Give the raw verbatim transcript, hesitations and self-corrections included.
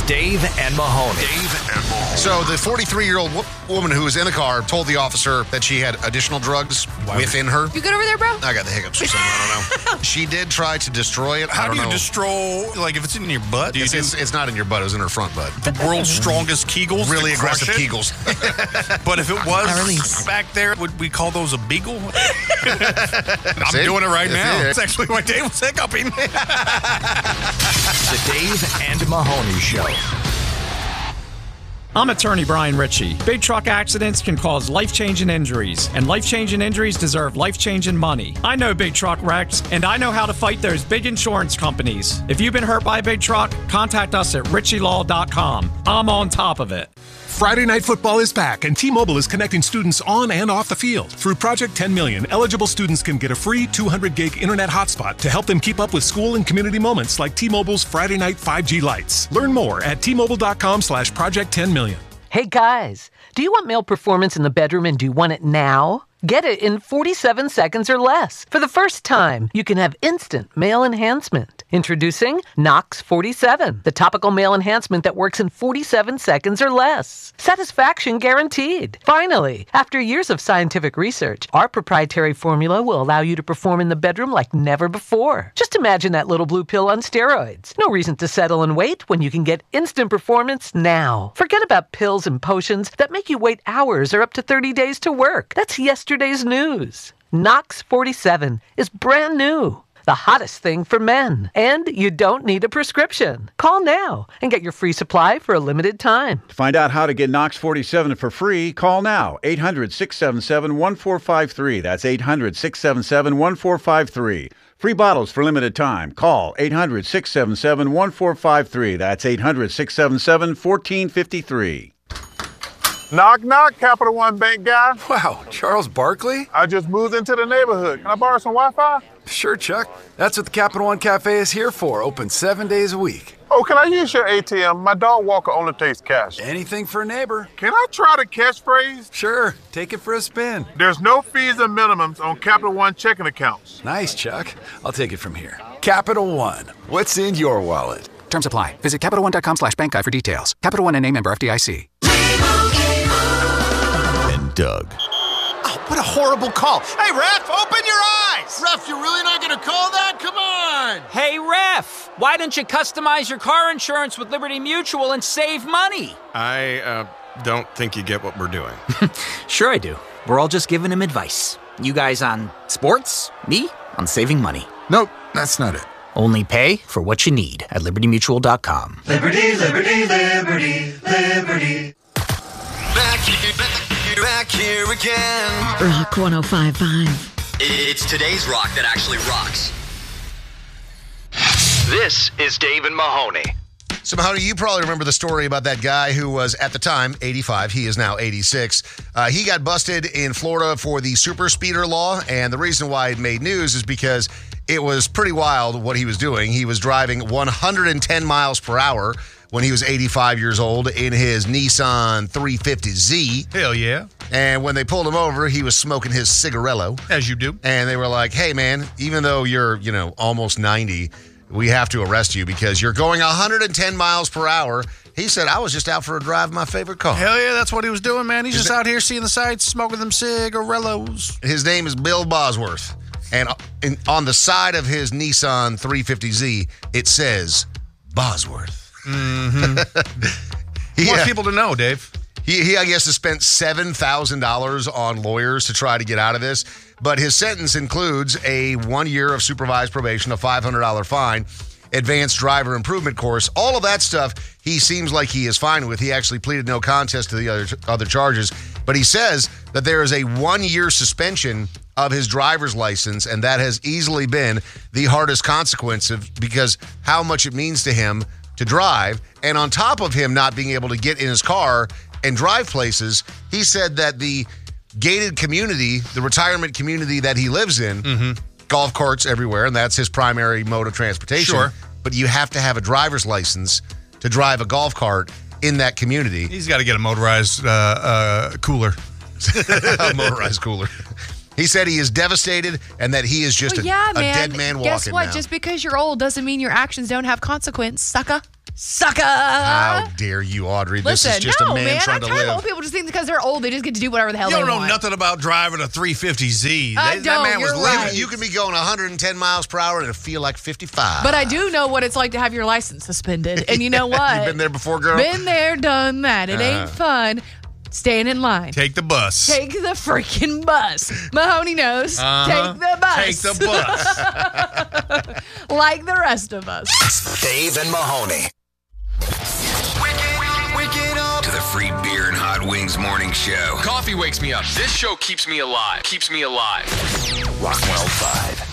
Dave and Mahoney. Dave and Mahoney. So the forty-three-year-old w- woman who was in the car told the officer that she had additional drugs Why within her. You good over there, bro? I got the hiccups or something. I don't know. She did try to destroy it. How I don't do you know. destroy, like, if it's in your butt? Do you It's, do it's, it's not in your butt. It was in her front butt. the world's strongest Kegels? Really to crush aggressive it? Kegels. But if it was release. back there, would we call those a beagle? I'm it. doing it right That's now. it. It's actually why Dave was hiccuping. The Dave and Mahoney Show. I'm attorney Brian Ritchie. Big truck accidents can cause life-changing injuries, and life-changing injuries deserve life-changing money. I know big truck wrecks, and I know how to fight those big insurance companies. If you've been hurt by a big truck, contact us at ritchie law dot com. I'm on top of it. Friday Night Football is back, and T-Mobile is connecting students on and off the field. Through Project ten million, eligible students can get a free two hundred gig internet hotspot to help them keep up with school and community moments like T-Mobile's Friday Night five G Lights. Learn more at T Mobile dot com slash project ten million. Hey guys, do you want male performance in the bedroom and do you want it now? Get it in forty-seven seconds or less. For the first time, you can have instant male enhancement. Introducing Nox forty-seven, the topical male enhancement that works in forty-seven seconds or less. Satisfaction guaranteed. Finally, after years of scientific research, our proprietary formula will allow you to perform in the bedroom like never before. Just imagine that little blue pill on steroids. No reason to settle and wait when you can get instant performance now. Forget about pills and potions that make you wait hours or up to thirty days to work. That's yesterday's news. Nox forty-seven is brand new. The hottest thing for men. And you don't need a prescription. Call now and get your free supply for a limited time. To find out how to get Nox forty-seven for free, call now. eight hundred, six seven seven, one four five three. That's eight hundred, six seven seven, one four five three. Free bottles for limited time. Call eight hundred, six seven seven, one four five three. That's eight hundred, six seven seven, one four five three. Knock, knock, Capital One Bank guy. Wow, Charles Barkley? I just moved into the neighborhood. Can I borrow some Wi-Fi? Sure, Chuck. That's what the Capital One Cafe is here for, open seven days a week. Oh, can I use your A T M? My dog walker only takes cash. Anything for a neighbor. Can I try the catchphrase? Sure, take it for a spin. There's no fees and minimums on Capital One checking accounts. Nice, Chuck. I'll take it from here. Capital One, what's in your wallet? Terms apply. Visit Capital One dot com slash bank guide for details. Capital One and name member F D I C. And Doug. Oh, what a horrible call. Hey, ref, open your eyes. Ref, you're really not going to call that? Come on. Hey, ref, why don't you customize your car insurance with Liberty Mutual and save money? I uh, don't think you get what we're doing. Sure I do. We're all just giving him advice. You guys on sports, me on saving money. Nope, that's not it. Only pay for what you need at liberty mutual dot com. Liberty, liberty, liberty, liberty. Back here, back here, back here again. Rock one oh five point five. It's today's rock that actually rocks. This is Dave and Mahoney. So, Mahoney, you probably remember the story about that guy who was, at the time, eighty-five. He is now eighty-six. Uh, he got busted in Florida for the super speeder law, and the reason why it made news is because it was pretty wild what he was doing. He was driving one hundred ten miles per hour when he was eighty-five years old in his Nissan three fifty Z. Hell yeah. And when they pulled him over, he was smoking his cigarello. As you do. And they were like, hey, man, even though you're, you know, almost ninety, we have to arrest you because you're going one hundred ten miles per hour. He said, I was just out for a drive in my favorite car. Hell yeah, that's what he was doing, man. He's Is just it- out here seeing the sights, smoking them cigarellos. His name is Bill Bosworth. And in, on the side of his Nissan three fifty Z, it says Bosworth. Mm-hmm. He Yeah. wants people to know, Dave. He, he, I guess, has spent seven thousand dollars on lawyers to try to get out of this. But his sentence includes a one year of supervised probation, a five hundred dollars fine, advanced driver improvement course. All of that stuff he seems like he is fine with. He actually pleaded no contest to the other other charges. But he says that there is a one-year suspension of his driver's license, and that has easily been the hardest consequence of because how much it means to him to drive. And on top of him not being able to get in his car and drive places, he said that the gated community, the retirement community that he lives in, Mm-hmm. golf carts everywhere, and that's his primary mode of transportation. Sure. But you have to have a driver's license to drive a golf cart in that community. He's got to get a motorized uh, uh, cooler. A motorized cooler. He said he is devastated and that he is just well, a, yeah, a man. dead man walking Guess what? now. Just because you're old doesn't mean your actions don't have consequence, sucker. Sucker. How dare you, Audrey? Listen, this is just no, a man, man. trying I'm to tired live. of old people just think because they're old, they just get to do whatever the hell You they don't know want. nothing about driving a three fifty Z. I That- don't, that man was you're living. right. You can be going one hundred ten miles per hour and it'll feel like fifty-five. But I do know what it's like to have your license suspended. And you know what? You've been there before, girl? Been there, done that. It Uh-huh. ain't fun. Staying in line. Take the bus. Take the freaking bus. Mahoney knows. Uh-huh. Take the bus. Take the bus. Like the rest of us. Dave and Mahoney. To the free beer and hot wings morning show. Coffee wakes me up. This show keeps me alive. Keeps me alive. Rock one oh five.